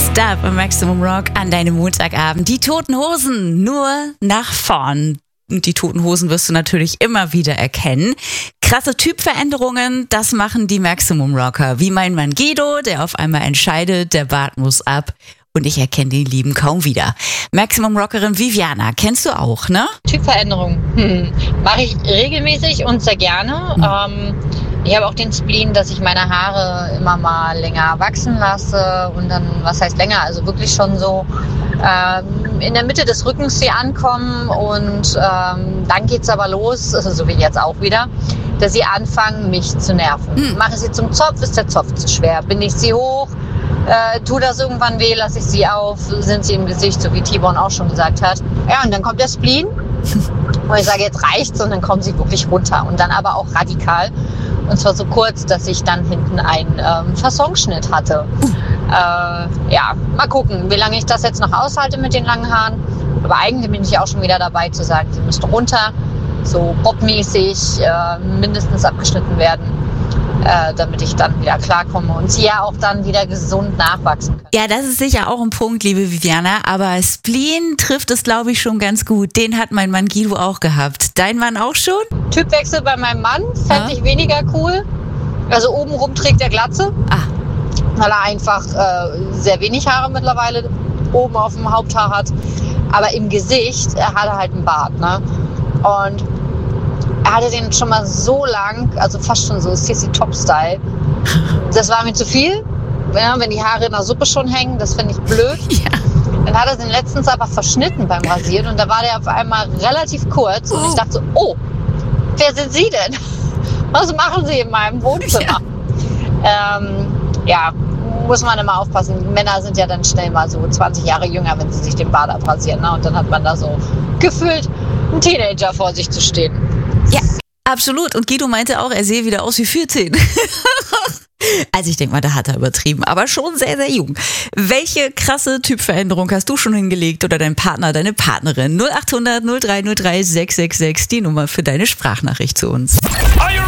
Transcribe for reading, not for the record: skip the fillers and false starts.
Stop im Maximum Rock an deinem Montagabend. Die Toten Hosen, nur nach vorn. Und die Toten Hosen wirst du natürlich immer wieder erkennen. Krasse Typveränderungen, das machen die Maximum Rocker. Wie mein Mann Guido, der auf einmal entscheidet, der Bart muss ab. Und ich erkenne den Lieben kaum wieder. Maximum Rockerin Viviana, kennst du auch, ne? Typveränderung mache ich regelmäßig und sehr gerne. Ich habe auch den Spleen, dass ich meine Haare immer mal länger wachsen lasse und dann, was heißt länger, also wirklich schon so in der Mitte des Rückens hier ankommen und dann geht's aber los, also so wie jetzt auch wieder, dass sie anfangen, mich zu nerven. Mache ich sie zum Zopf, ist der Zopf zu schwer. Binde ich sie hoch, tut das irgendwann weh, lasse ich sie auf, sind sie im Gesicht, so wie T-Bone auch schon gesagt hat. Ja, und dann kommt der Spleen und ich sage, jetzt reicht's und dann kommen sie wirklich runter und dann aber auch radikal. Und zwar so kurz, dass ich dann hinten einen Fassonschnitt hatte. Ja, mal gucken, wie lange ich das jetzt noch aushalte mit den langen Haaren. Aber eigentlich bin ich auch schon wieder dabei zu sagen, sie müsste runter, so bobmäßig mindestens abgeschnitten werden, damit ich dann wieder klarkomme und sie ja auch dann wieder gesund nachwachsen kann. Ja, das ist sicher auch ein Punkt, liebe Viviana, aber Spleen trifft es, glaube ich, schon ganz gut. Den hat mein Mann Guido auch gehabt. Dein Mann auch schon? Typwechsel bei meinem Mann fände ich weniger cool. Also obenrum trägt er Glatze, weil er einfach sehr wenig Haare mittlerweile oben auf dem Haupthaar hat. Aber im Gesicht hat er halt einen Bart, ne? Und er hatte den schon mal so lang, also fast schon so CC Top-Style. Das war mir zu viel, ja, wenn die Haare in der Suppe schon hängen, das finde ich blöd. Ja. Dann hat er den letztens aber verschnitten beim Rasieren und da war der auf einmal relativ kurz und ich dachte so, oh, wer sind Sie denn? Was machen Sie in meinem Wohnzimmer? Ja, muss man immer aufpassen. Männer sind ja dann schnell mal so 20 Jahre jünger, wenn sie sich den Bart abrasieren. Ne? Und dann hat man da so gefühlt einen Teenager vor sich zu stehen. Ja, absolut. Und Guido meinte auch, er sehe wieder aus wie 14. Also ich denke mal, da hat er übertrieben, aber schon sehr, sehr jung. Welche krasse Typveränderung hast du schon hingelegt oder dein Partner, deine Partnerin? 0800 0303 666, die Nummer für deine Sprachnachricht zu uns.